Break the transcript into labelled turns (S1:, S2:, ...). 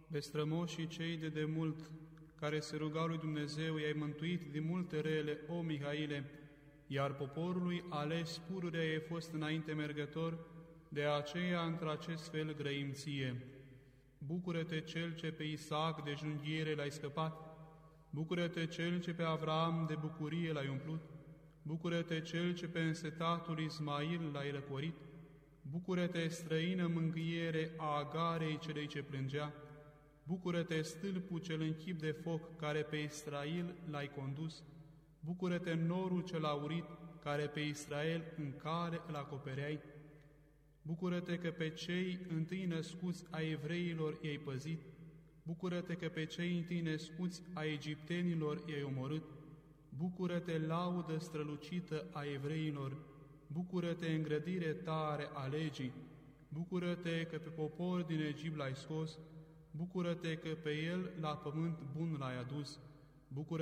S1: Pe strămoșii cei de demult, care se rugau lui Dumnezeu, i-ai mântuit din multe rele, o Mihaile, iar poporului ales pururea ai fost înainte mergător, de aceea într-acest fel grăim ție. Bucură-te cel ce pe Isaac de junghiere l-ai scăpat, bucură-te cel ce pe Avram de bucurie l-ai umplut, bucură-te cel ce pe însetatul Ismail l-ai răcorit, bucură-te străină mângâiere a Agarei celei ce plângea, bucură-te stâlpul cel în chip de foc care pe Israel l-ai condus, bucură-te norul cel aurit care pe Israel în cale îl acopereai, bucură-te că pe cei întâi născuți a evreilor i-ai păzit, bucură-te că pe cei întâi născuți a egiptenilor i-ai omorât, bucură-te laudă strălucită a evreilor, bucură-te îngrădire tare a legii, bucură-te că pe popor din Egipt l-ai scos, bucură-te că pe el la pământ bun l-ai adus, bucură